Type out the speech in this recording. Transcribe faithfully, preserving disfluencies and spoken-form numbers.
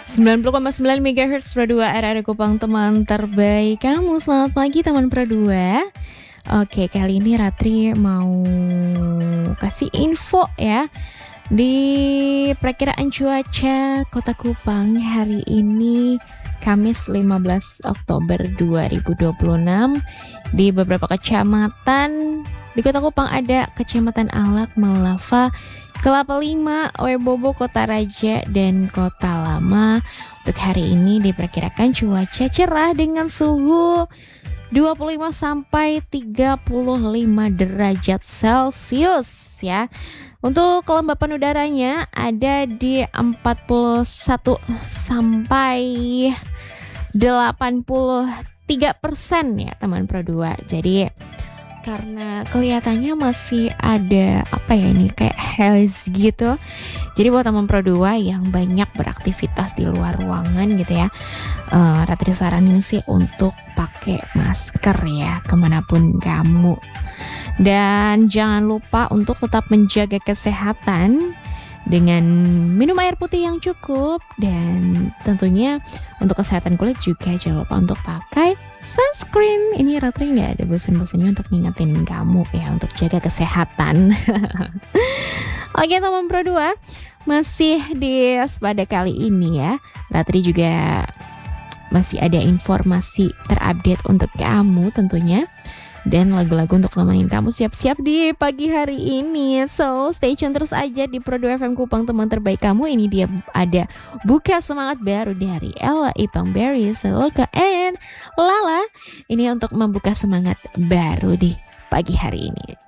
sembilan puluh koma sembilan megahertz Pro dua R R Kupang, teman terbaik kamu. Selamat pagi teman Pro dua. Oke, kali ini Ratri mau kasih info ya di perakiraan cuaca Kota Kupang hari ini Kamis lima belas Oktober dua ribu dua puluh enam. Di beberapa kecamatan di Kota Kupang ada Kecamatan Alak, Malava, Kelapa Lima, Webobo, Kota Raja, dan Kota Lama. Untuk hari ini diperkirakan cuaca cerah dengan suhu dua puluh lima sampai tiga puluh lima derajat Celcius ya. Untuk kelembapan udaranya ada di empat puluh satu sampai delapan puluh tiga persen ya teman Pro dua. Jadi karena kelihatannya masih ada apa ya ini kayak haze gitu. Jadi buat teman Pro dua yang banyak beraktivitas di luar ruangan gitu ya, uh, Ratri saranin sih untuk pakai masker ya kemanapun kamu. Dan jangan lupa untuk tetap menjaga kesehatan dengan minum air putih yang cukup, dan tentunya untuk kesehatan kulit juga jangan lupa untuk pakai sunscreen. Ini Ratri nggak ada bosan-bosannya untuk ngingetin kamu ya untuk jaga kesehatan. Oke teman Pro dua, masih di Waspada kali ini ya, Ratri juga masih ada informasi terupdate untuk kamu tentunya, dan lagu-lagu untuk nemenin kamu siap-siap di pagi hari ini. So stay tune terus aja di Pro dua F M Kupang, teman terbaik kamu. Ini dia ada Buka Semangat baru dari Ella, Ipang Berry, Seloka, and Lala. Ini untuk membuka semangat baru di pagi hari ini.